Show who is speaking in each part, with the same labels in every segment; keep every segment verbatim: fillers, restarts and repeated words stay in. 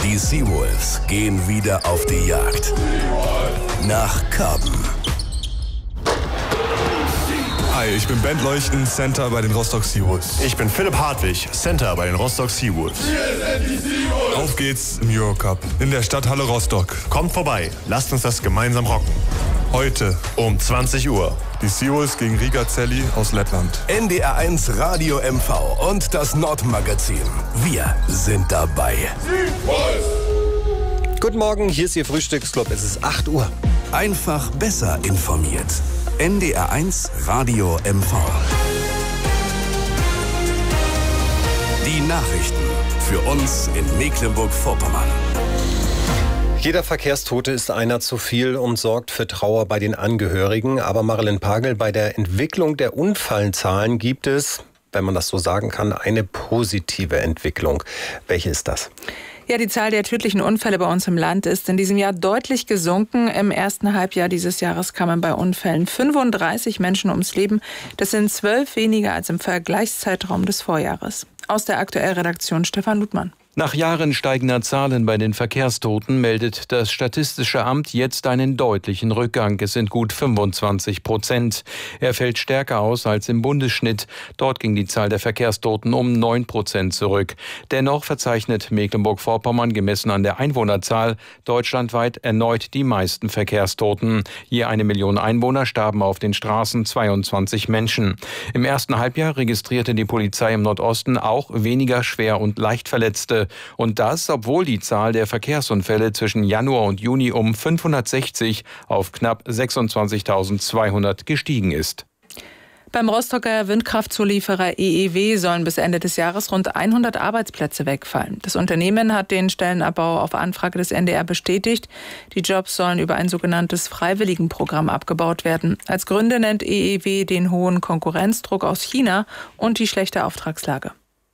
Speaker 1: Die Seawolves gehen wieder auf die Jagd. Nach Karben.
Speaker 2: Hi, ich bin Bent Leuchten, Center bei den Rostock Seawolves.
Speaker 3: Ich bin Philipp Hartwig, Center bei den Rostock Seawolves.
Speaker 2: Wir sind die Seawolves. Auf geht's im Eurocup in der Stadthalle Rostock.
Speaker 3: Kommt vorbei, lasst uns das gemeinsam rocken.
Speaker 2: Heute
Speaker 3: um zwanzig Uhr.
Speaker 2: Die Seawolves gegen Riga Celli aus Lettland.
Speaker 1: N D R eins Radio M V und das Nordmagazin. Wir sind dabei.
Speaker 4: Seawolves. Guten Morgen, hier ist Ihr Frühstücksclub. Es ist acht Uhr.
Speaker 1: Einfach besser informiert. N D R eins Radio M V. Die Nachrichten für uns in Mecklenburg-Vorpommern.
Speaker 4: Jeder Verkehrstote ist einer zu viel und sorgt für Trauer bei den Angehörigen. Aber Marilyn Pagel, bei der Entwicklung der Unfallzahlen gibt es, wenn man das so sagen kann, eine positive Entwicklung. Welche ist das?
Speaker 5: Ja, die Zahl der tödlichen Unfälle bei uns im Land ist in diesem Jahr deutlich gesunken. Im ersten Halbjahr dieses Jahres kamen bei Unfällen fünfunddreißig Menschen ums Leben. Das sind zwölf weniger als im Vergleichszeitraum des Vorjahres. Aus der Aktuell-Redaktion Stefan Ludmann.
Speaker 6: Nach Jahren steigender Zahlen bei den Verkehrstoten meldet das Statistische Amt jetzt einen deutlichen Rückgang. Es sind gut fünfundzwanzig Prozent. Er fällt stärker aus als im Bundesschnitt. Dort ging die Zahl der Verkehrstoten um neun Prozent zurück. Dennoch verzeichnet Mecklenburg-Vorpommern gemessen an der Einwohnerzahl deutschlandweit erneut die meisten Verkehrstoten. Je eine Million Einwohner starben auf den Straßen zweiundzwanzig Menschen. Im ersten Halbjahr registrierte die Polizei im Nordosten auch weniger Schwer- und Leichtverletzte. Und das, obwohl die Zahl der Verkehrsunfälle zwischen Januar und Juni um fünfhundertsechzig auf knapp sechsundzwanzigtausendzweihundert gestiegen ist.
Speaker 5: Beim Rostocker Windkraftzulieferer E E W sollen bis Ende des Jahres rund hundert Arbeitsplätze wegfallen. Das Unternehmen hat den Stellenabbau auf Anfrage des N D R bestätigt. Die Jobs sollen über ein sogenanntes Freiwilligenprogramm abgebaut werden. Als Gründe nennt E E W den hohen Konkurrenzdruck aus China und die schlechte Auftragslage.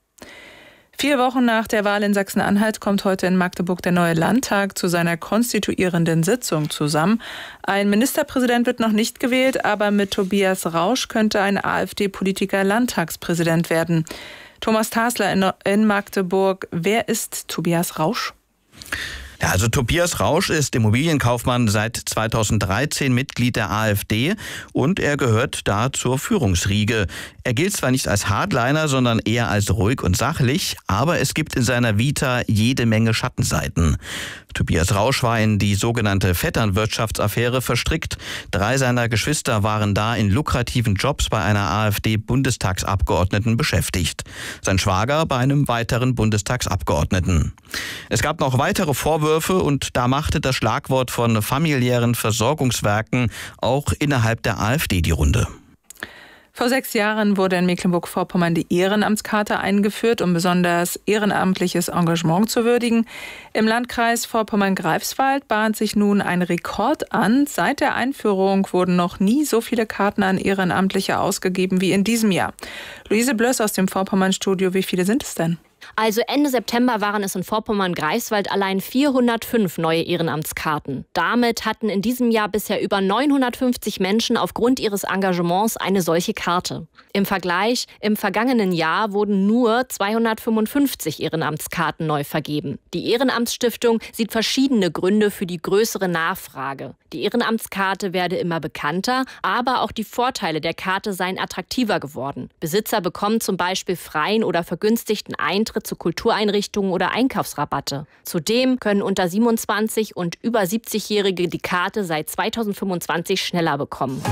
Speaker 5: Vier Wochen nach der Wahl in Sachsen-Anhalt kommt heute in Magdeburg der neue Landtag zu seiner konstituierenden Sitzung zusammen. Ein Ministerpräsident wird noch nicht gewählt, aber mit Tobias Rausch könnte ein AfD-Politiker Landtagspräsident werden. Thomas Tasler in, in Magdeburg. Wer ist Tobias Rausch?
Speaker 7: Ja, also Tobias Rausch ist Immobilienkaufmann seit zweitausenddreizehn, Mitglied der AfD und er gehört da zur Führungsriege. Er gilt zwar nicht als Hardliner, sondern eher als ruhig und sachlich, aber es gibt in seiner Vita jede Menge Schattenseiten. Tobias Rausch war in die sogenannte Vetternwirtschaftsaffäre verstrickt. Drei seiner Geschwister waren da in lukrativen Jobs bei einer AfD-Bundestagsabgeordneten beschäftigt. Sein Schwager bei einem weiteren Bundestagsabgeordneten. Es gab noch weitere Vorwürfe und da machte das Schlagwort von familiären Versorgungswerken auch innerhalb der AfD die Runde.
Speaker 5: Vor sechs Jahren wurde in Mecklenburg-Vorpommern die Ehrenamtskarte eingeführt, um besonders ehrenamtliches Engagement zu würdigen. Im Landkreis Vorpommern-Greifswald bahnt sich nun ein Rekord an. Seit der Einführung wurden noch nie so viele Karten an Ehrenamtliche ausgegeben wie in diesem Jahr. Luise Blöss aus dem Vorpommern-Studio, wie viele sind es denn?
Speaker 8: Also Ende September waren es in Vorpommern-Greifswald allein vierhundertfünf neue Ehrenamtskarten. Damit hatten in diesem Jahr bisher über neunhundertfünfzig Menschen aufgrund ihres Engagements eine solche Karte. Im Vergleich, im vergangenen Jahr wurden nur zweihundertfünfundfünfzig Ehrenamtskarten neu vergeben. Die Ehrenamtsstiftung sieht verschiedene Gründe für die größere Nachfrage. Die Ehrenamtskarte werde immer bekannter, aber auch die Vorteile der Karte seien attraktiver geworden. Besitzer bekommen zum Beispiel freien oder vergünstigten Eintritt zu Kultureinrichtungen oder Einkaufsrabatte. Zudem können unter siebenundzwanzig- und über siebzigjährige die Karte seit zweitausendfünfundzwanzig schneller bekommen.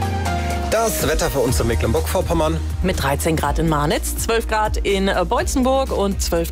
Speaker 4: Das Wetter für uns in Mecklenburg-Vorpommern.
Speaker 9: Mit dreizehn Grad in Marnitz, zwölf Grad in Beutzenburg und zwölf